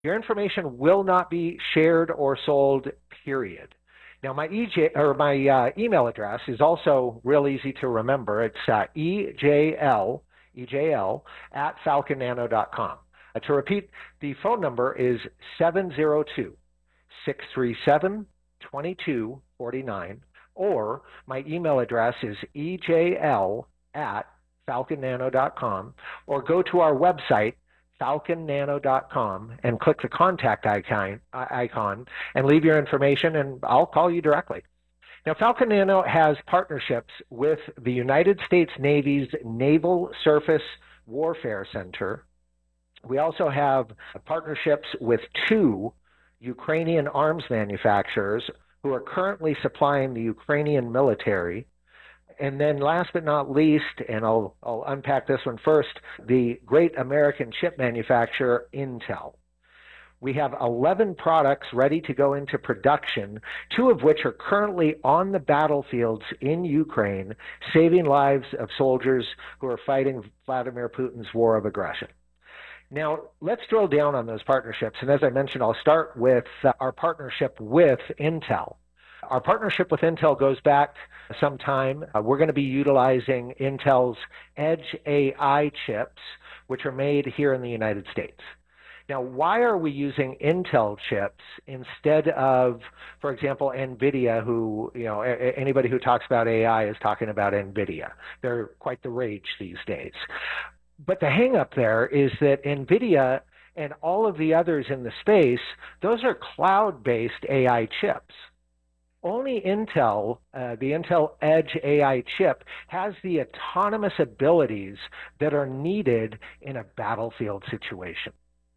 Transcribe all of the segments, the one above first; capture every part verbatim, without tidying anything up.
Your information will not be shared or sold, period. Now, my E J or my uh, email address is also real easy to remember. It's uh, E J L, E J L at falcon nano dot com. Uh, to repeat, the phone number is seven zero two, six three seven, two two four nine, or my email address is E J L at falcon nano dot com, or go to our website, falcon nano dot com, and click the contact icon, icon and leave your information, and I'll call you directly. Now, Falcon Nano has partnerships with the United States Navy's Naval Surface Warfare Center. We also have partnerships with two Ukrainian arms manufacturers who are currently supplying the Ukrainian military. And then last but not least, and I'll, I'll unpack this one first, the great American chip manufacturer, Intel. We have eleven products ready to go into production, two of which are currently on the battlefields in Ukraine, saving lives of soldiers who are fighting Vladimir Putin's war of aggression. Now, let's drill down on those partnerships. And as I mentioned, I'll start with uh, our partnership with Intel. Our partnership with Intel goes back some time. Uh, we're going to be utilizing Intel's Edge A I chips, which are made here in the United States. Now, why are we using Intel chips instead of, for example, NVIDIA, who, you know, anybody who talks about A I is talking about NVIDIA. They're quite the rage these days. But the hang up there is that NVIDIA and all of the others in the space, those are cloud-based A I chips. Only Intel, uh, the Intel Edge A I chip, has the autonomous abilities that are needed in a battlefield situation.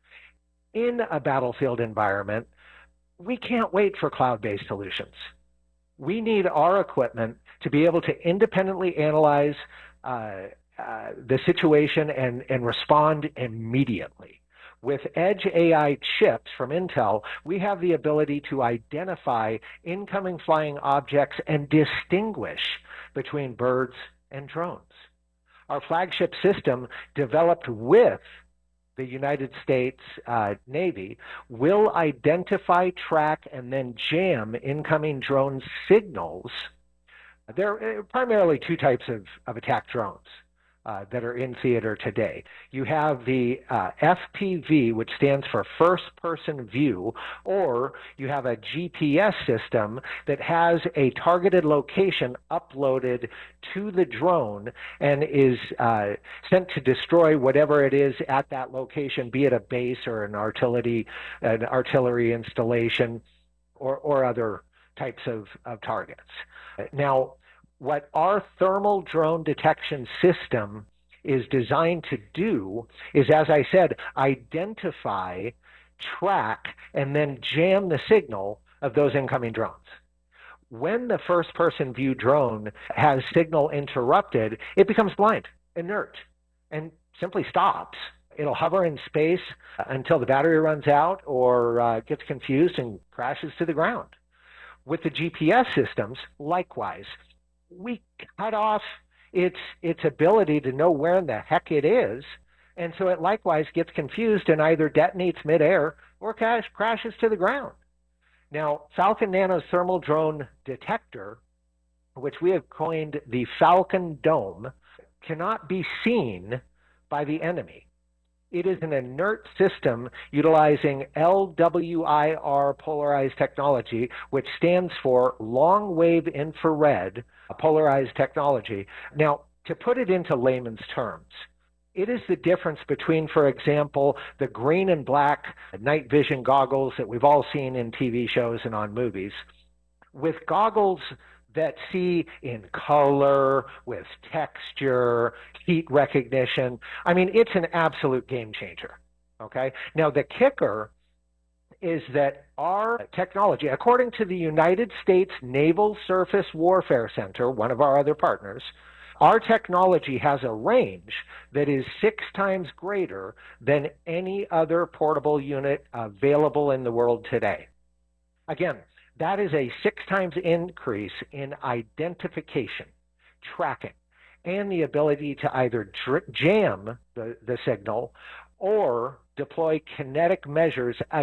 In a battlefield environment, we can't wait for cloud-based solutions. We need our equipment to be able to independently analyze uh, uh, the situation and, and respond immediately. With Edge A I chips from Intel, we have the ability to identify incoming flying objects and distinguish between birds and drones. Our flagship system, developed with the United States uh, Navy, will identify, track, and then jam incoming drone signals. There are primarily two types of, of attack drones uh, that are in theater today. You have the uh, F P V, which stands for first-person view, or you have a G P S system that has a targeted location uploaded to the drone and is uh, sent to destroy whatever it is at that location, be it a base or an artillery, an artillery installation, or, or other types of, of targets. Now, what our thermal drone detection system is designed to do is, as I said, identify, track, and then jam the signal of those incoming drones. When the first-person view drone has signal interrupted, it becomes blind, inert, and simply stops. It'll hover in space until the battery runs out or uh, gets confused and crashes to the ground. With the G P S systems, likewise, we cut off its, its ability to know where in the heck it is, and so it likewise gets confused and either detonates midair or crash, crashes to the ground. Now, Falcon Nano's thermal drone detector, which we have coined the Falcon Dome, cannot be seen by the enemy. It is an inert system utilizing L W I R polarized technology, which stands for long wave infrared polarized technology. Now, to put it into layman's terms, it is the difference between, for example, the green and black night vision goggles that we've all seen in T V shows and on movies, with goggles that see in color, with texture, heat recognition. I mean, it's an absolute game changer, okay? Now, the kicker is that our technology, according to the United States Naval Surface Warfare Center, one of our other partners, our technology has a range that is six times greater than any other portable unit available in the world today. Again, that is a six times increase in identification, tracking, and the ability to either jam the, the signal or deploy kinetic measures